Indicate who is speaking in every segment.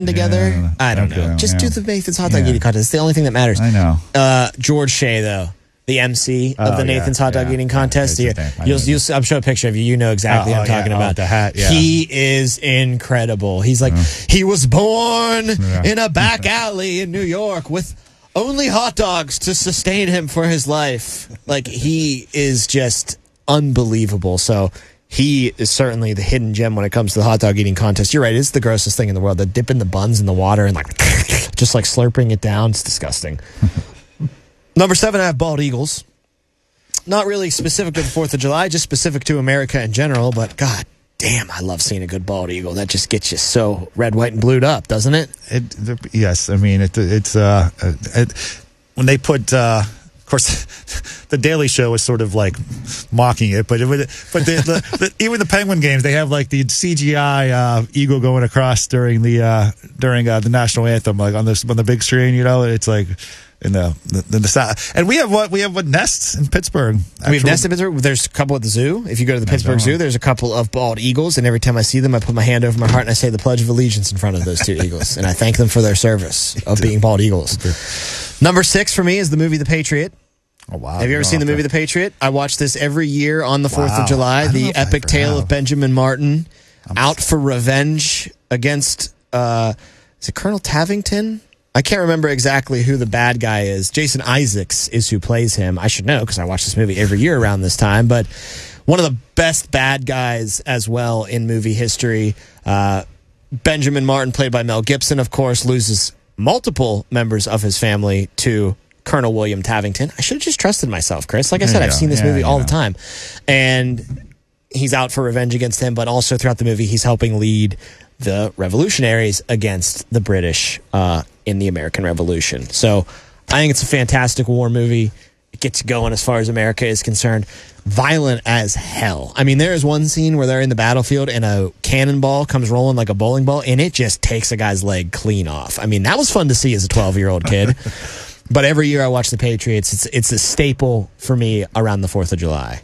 Speaker 1: together. I don't know. Just do the Nathan's Hot Dog Eating Contest. It's the only thing that matters.
Speaker 2: I know.
Speaker 1: George Shea, though, the MC of the Nathan's Hot Dog Eating Contest. I'm showing a picture of you. You know exactly what I'm talking about.
Speaker 2: The hat,
Speaker 1: He is incredible. He's like, he was born in a back alley in New York with only hot dogs to sustain him for his life. Like, he is just unbelievable. So he is certainly the hidden gem when it comes to the hot dog eating contest. You're right. It's the grossest thing in the world. They're dipping the buns in the water and just slurping it down. It's disgusting. Number 7, I have bald eagles. Not really specific to the 4th of July, just specific to America in general. But God damn, I love seeing a good bald eagle. That just gets you so red, white, and blued up, doesn't it?
Speaker 2: Yes. I mean, it's when they put. Of course, the Daily Show was sort of like mocking it, but even the Penguin games, they have like the CGI eagle going across during the national anthem, like on the big screen. It's like in the south. And we have what nests in Pittsburgh.
Speaker 1: We have nests in Pittsburgh. There's a couple at the zoo. If you go to the Pittsburgh Zoo, there's a couple of bald eagles, and every time I see them, I put my hand over my heart and I say the Pledge of Allegiance in front of those 2 eagles, and I thank them for their service of being bald eagles. Number 6 for me is the movie The Patriot.
Speaker 2: Oh, wow.
Speaker 1: Have you ever seen the movie The Patriot? I watch this every year on the 4th of July. The epic tale of Benjamin Martin out for revenge against, is it Colonel Tavington? I can't remember exactly who the bad guy is. Jason Isaacs is who plays him. I should know because I watch this movie every year around this time. But one of the best bad guys as well in movie history. Benjamin Martin, played by Mel Gibson, of course, loses multiple members of his family to Colonel William Tavington. I should have just trusted myself, Chris. Like I said, I've seen this movie all the time. And he's out for revenge against him, but also throughout the movie, he's helping lead the revolutionaries against the British in the American Revolution. So I think it's a fantastic war movie. It gets you going as far as America is concerned. Violent as hell. I mean, there is one scene where they're in the battlefield and a cannonball comes rolling like a bowling ball, and it just takes a guy's leg clean off. I mean, that was fun to see as a 12-year-old kid. But every year I watch the Patriots. It's a staple for me around the 4th of July.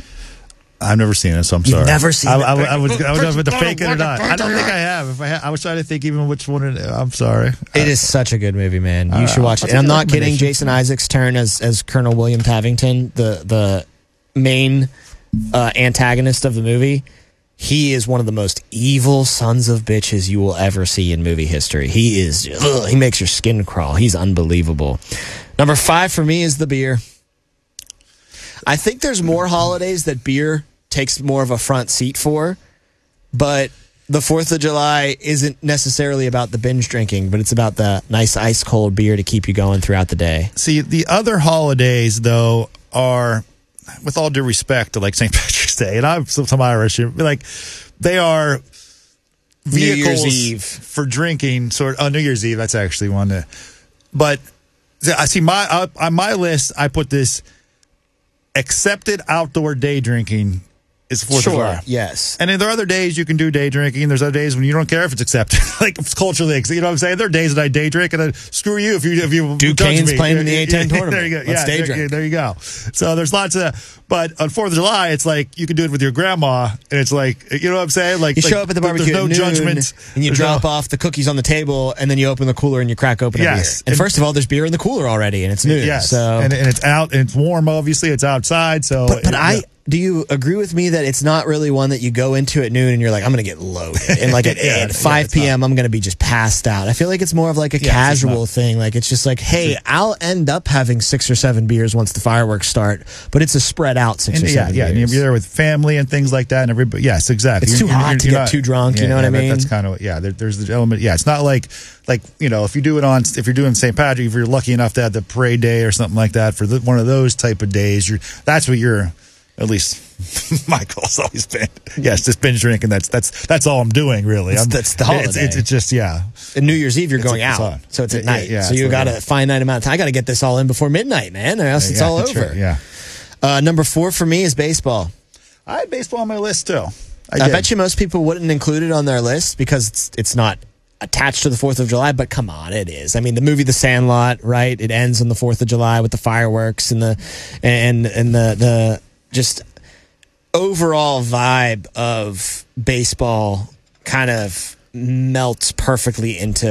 Speaker 2: I've never seen it, so I'm sorry.
Speaker 1: You've never seen it?
Speaker 2: I was going to fake it or not. I don't think I have. If I was trying to think even which one. I'm sorry.
Speaker 1: It is such a good movie, man. You should watch it. And I'm not kidding. Jason Isaacs' turn as Colonel William Tavington, the main antagonist of the movie, he is one of the most evil sons of bitches you will ever see in movie history. He is, he makes your skin crawl. He's unbelievable. Number 5 for me is the beer. I think there's more holidays that beer takes more of a front seat for, but the 4th of July isn't necessarily about the binge drinking, but it's about the nice ice cold beer to keep you going throughout the day.
Speaker 2: See, the other holidays, though, are, with all due respect to like St. Patrick's Day, and I'm some Irish, like they are vehicles for drinking. New Year's Eve, that's actually one. But I see on my list, I put this accepted outdoor day drinking is 4th of July.
Speaker 1: Yes.
Speaker 2: And then there are other days you can do day drinking. There's other days when you don't care if it's accepted. Like it's culturally, you know what I'm saying? There are days that I day drink, and then screw you if you
Speaker 1: Duquesne's playing in the A10 tournament.
Speaker 2: There you go.
Speaker 1: Let's day drink.
Speaker 2: There you go. So there's lots of, but on 4th of July, it's like you can do it with your grandma, and it's like, you know what I'm saying? Like
Speaker 1: you show up at the barbecue
Speaker 2: there's no
Speaker 1: at noon,
Speaker 2: judgment,
Speaker 1: and you drop off the cookies on the table, and then you open the cooler and you crack open a beer. And first of all, there's beer in the cooler already, and it's noon.
Speaker 2: Yes.
Speaker 1: So.
Speaker 2: And it's out, and it's warm. Obviously, it's outside. So,
Speaker 1: do you agree with me that it's not really one that you go into at noon and you're like, I'm going to get loaded, and like at 5 p.m. I'm going to be just passed out? I feel like it's more of like a casual thing. Like it's just like, hey, I'll end up having 6 or 7 beers once the fireworks start, but it's a spread out 6 or 7 beers.
Speaker 2: Yeah, and you're there with family and things like that, and everybody. Yes, exactly.
Speaker 1: It's too hot to get too drunk. You know what I mean?
Speaker 2: That's kind of there's the element. Yeah, it's not like you know, if you're doing St. Patrick, if you're lucky enough to have the parade day or something like that for one of those type of days, that's what you're. At least my goal's always been, just binge drinking. That's all I'm doing, really.
Speaker 1: That's the holiday.
Speaker 2: It's just,
Speaker 1: And New Year's Eve, you're going out, so it's at night. So you got a finite amount of time. I got to get this all in before midnight, man, or else it's all over.
Speaker 2: Right,
Speaker 1: number 4 for me is baseball.
Speaker 2: I had baseball on my list, too.
Speaker 1: I bet you most people wouldn't include it on their list because it's not attached to the 4th of July, but come on, it is. I mean, the movie The Sandlot, right? It ends on the 4th of July with the fireworks and the just overall vibe of baseball kind of melts perfectly into